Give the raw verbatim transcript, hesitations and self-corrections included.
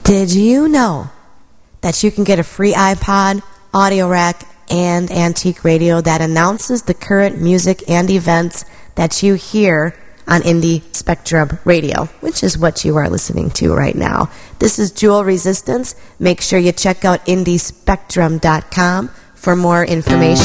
Did you know that you can get a free iPod, audio rack, and antique radio that announces the current music and events that you hear on Indie Spectrum Radio, which is what you are listening to right now. This is Jewel Resistance. Make sure you check out indie spectrum dot com for more information.